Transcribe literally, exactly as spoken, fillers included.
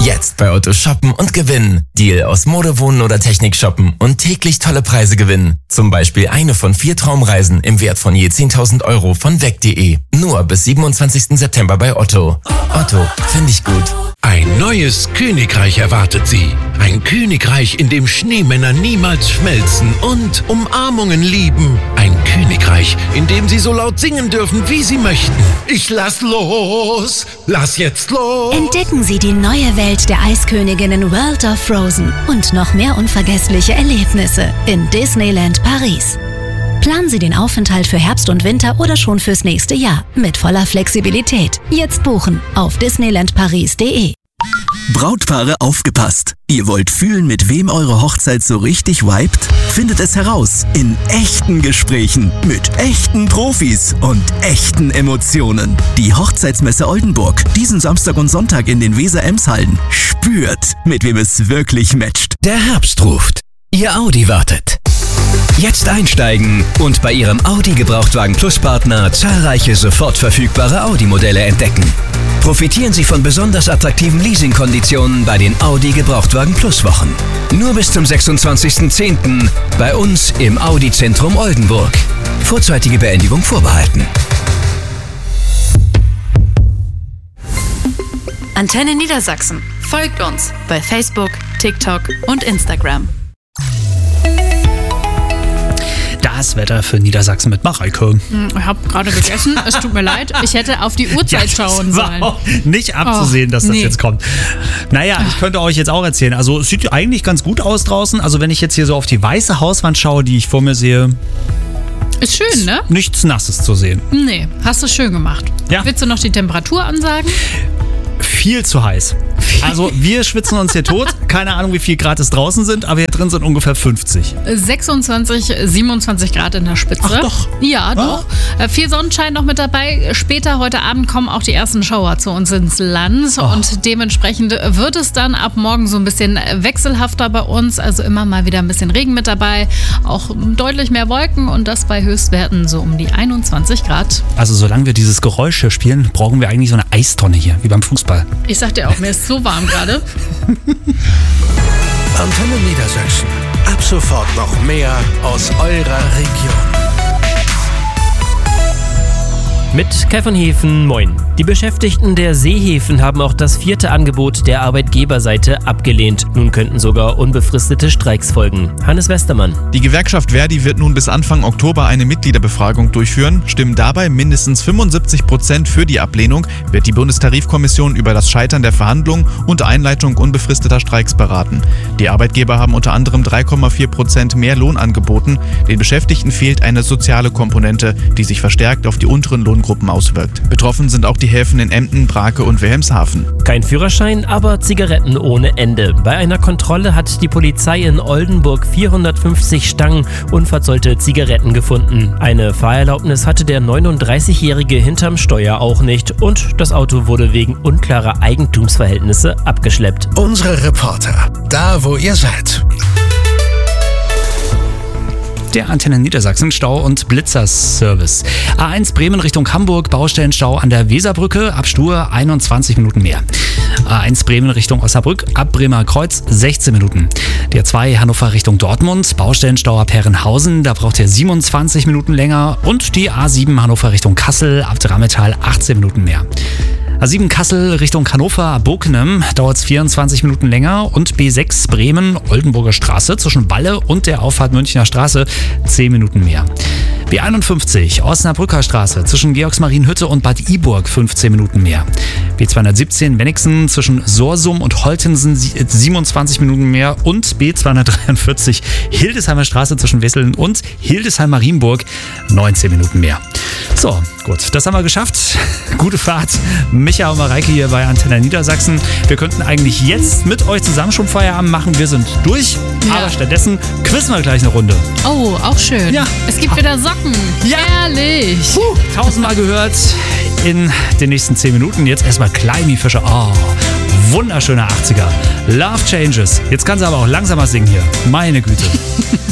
Jetzt bei Otto shoppen und gewinnen. Deal aus Mode, Wohnen oder Technik shoppen und täglich tolle Preise gewinnen. Zum Beispiel eine von vier Traumreisen im Wert von je zehntausend Euro von weg punkt de. Nur bis siebenundzwanzigsten September bei Otto. Otto, finde ich gut. Ein neues Königreich erwartet Sie. Ein Königreich, in dem Schneemänner niemals schmelzen und Umarmungen lieben. Ein Königreich, in dem Sie so laut singen dürfen, wie Sie möchten. Ich lass los, lass jetzt los. Entdecken Sie die neue Welt der Eisköniginnen World of Frozen und noch mehr unvergessliche Erlebnisse in Disneyland Paris. Planen Sie den Aufenthalt für Herbst und Winter oder schon fürs nächste Jahr mit voller Flexibilität. Jetzt buchen auf disneyland paris punkt de. Brautpaare, aufgepasst! Ihr wollt fühlen, mit wem eure Hochzeit so richtig vibet? Findet es heraus in echten Gesprächen mit echten Profis und echten Emotionen. Die Hochzeitsmesse Oldenburg, diesen Samstag und Sonntag in den Weser-Ems-Hallen. Spürt, mit wem es wirklich matcht. Der Herbst ruft. Ihr Audi wartet. Jetzt einsteigen und bei Ihrem Audi Gebrauchtwagen Plus Partner zahlreiche sofort verfügbare Audi-Modelle entdecken. Profitieren Sie von besonders attraktiven Leasingkonditionen bei den Audi Gebrauchtwagen Plus Wochen. Nur bis zum sechsundzwanzigsten zehnten bei uns im Audi Zentrum Oldenburg. Vorzeitige Beendigung vorbehalten. Antenne Niedersachsen. Folgt uns bei Facebook, TikTok und Instagram. Das Wetter für Niedersachsen mit Mareike. Ich habe gerade gegessen, es tut mir leid. Ich hätte auf die Uhrzeit ja, schauen war sollen. Auch nicht abzusehen, oh, dass das nee. jetzt kommt. Naja, ich könnte euch jetzt auch erzählen. Also es sieht eigentlich ganz gut aus draußen. Also wenn ich jetzt hier so auf die weiße Hauswand schaue, die ich vor mir sehe. Ist schön, ne? Nichts Nasses zu sehen. Nee, hast du schön gemacht. Ja. Willst du noch die Temperatur ansagen? Viel zu heiß. Also wir schwitzen uns hier tot. Keine Ahnung, wie viel Grad es draußen sind, aber hier drin sind ungefähr fünfzig. sechsundzwanzig, siebenundzwanzig Grad in der Spitze. Ach doch. Ja, doch. Ah. Viel Sonnenschein noch mit dabei. Später heute Abend kommen auch die ersten Schauer zu uns ins Land. Oh. Und dementsprechend wird es dann ab morgen so ein bisschen wechselhafter bei uns. Also immer mal wieder ein bisschen Regen mit dabei. Auch deutlich mehr Wolken und das bei Höchstwerten so um die einundzwanzig Grad. Also solange wir dieses Geräusch hier spielen, brauchen wir eigentlich so eine Eistonne hier, wie beim Fußball. Ich sag dir auch, mir ist so warm gerade. Antenne Niedersachsen. Ab sofort noch mehr aus eurer Region. Mit Kai von Hefen, moin. Die Beschäftigten der Seehäfen haben auch das vierte Angebot der Arbeitgeberseite abgelehnt. Nun könnten sogar unbefristete Streiks folgen. Hannes Westermann. Die Gewerkschaft Verdi wird nun bis Anfang Oktober eine Mitgliederbefragung durchführen. Stimmen dabei mindestens fünfundsiebzig Prozent für die Ablehnung, wird die Bundestarifkommission über das Scheitern der Verhandlungen und Einleitung unbefristeter Streiks beraten. Die Arbeitgeber haben unter anderem drei Komma vier Prozent mehr Lohn angeboten. Den Beschäftigten fehlt eine soziale Komponente, die sich verstärkt auf die unteren Lohngruppen auswirkt. Betroffen sind auch die Häfen in Emden, Brake und Wilhelmshaven. Kein Führerschein, aber Zigaretten ohne Ende. Bei einer Kontrolle hat die Polizei in Oldenburg vierhundertfünfzig Stangen unverzollte Zigaretten gefunden. Eine Fahrerlaubnis hatte der neununddreißigjährige hinterm Steuer auch nicht und das Auto wurde wegen unklarer Eigentumsverhältnisse abgeschleppt. Unsere Reporter, da wo ihr seid. Der Antenne Niedersachsen Stau- und Blitzerservice. A eins Bremen Richtung Hamburg, Baustellenstau an der Weserbrücke, ab Stur einundzwanzig Minuten mehr. A eins Bremen Richtung Osnabrück, ab Bremer Kreuz sechzehn Minuten. Der zwei Hannover Richtung Dortmund, Baustellenstau ab Herrenhausen, da braucht ihr siebenundzwanzig Minuten länger. Und die A sieben Hannover Richtung Kassel, ab Drammetal achtzehn Minuten mehr. A sieben Kassel Richtung Hannover, Bokenem, dauert es vierundzwanzig Minuten länger und B sechs Bremen, Oldenburger Straße zwischen Walle und der Auffahrt Münchner Straße zehn Minuten mehr. B einundfünfzig Osnabrücker Straße zwischen Georgsmarienhütte und Bad Iburg fünfzehn Minuten mehr. B zweihundertsiebzehn Wenigsen zwischen Sorsum und Holtensen siebenundzwanzig Minuten mehr und B zweihundertdreiundvierzig Hildesheimer Straße zwischen Wesseln und Hildesheim-Marienburg neunzehn Minuten mehr. So, gut, das haben wir geschafft. Gute Fahrt. Micha und Mareike hier bei Antenne Niedersachsen. Wir könnten eigentlich jetzt mit euch zusammen schon Feierabend machen. Wir sind durch, ja. Aber stattdessen quizzen wir gleich eine Runde. Oh, auch schön. Ja. Es gibt wieder Socken. Ja. Herrlich. Puh, tausendmal gehört in den nächsten zehn Minuten. Jetzt erstmal Climby Fischer. Oh, wunderschöner achtziger. Love Changes. Jetzt kann sie aber auch langsamer singen hier. Meine Güte.